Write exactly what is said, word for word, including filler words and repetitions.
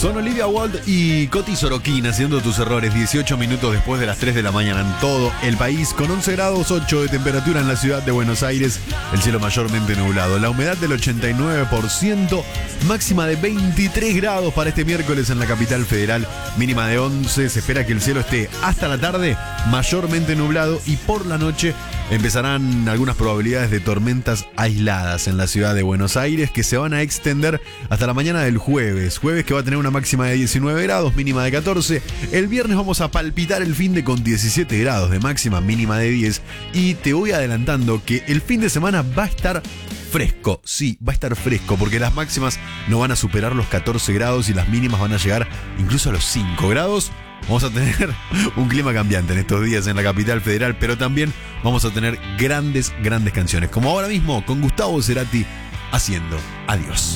Son Olivia Wilde y Coti Sorokin haciendo tus errores dieciocho minutos después de las tres de la mañana en todo el país, con once grados ocho de temperatura en la ciudad de Buenos Aires, el cielo mayormente nublado, la humedad del ochenta y nueve por ciento, máxima de veintitrés grados para este miércoles en la capital federal, mínima de once, se espera que el cielo esté hasta la tarde mayormente nublado y por la noche empezarán algunas probabilidades de tormentas aisladas en la ciudad de Buenos Aires que se van a extender hasta la mañana del jueves, jueves que va a tener una máxima de diecinueve grados, mínima de catorce. El viernes vamos a palpitar el fin de con diecisiete grados de máxima, mínima de diez. Y te voy adelantando que el fin de semana va a estar fresco. Sí, va a estar fresco porque las máximas no van a superar los catorce grados y las mínimas van a llegar incluso a los cinco grados. Vamos a tener un clima cambiante en estos días en la capital federal, pero también vamos a tener grandes, grandes canciones, como ahora mismo con Gustavo Cerati haciendo Adiós.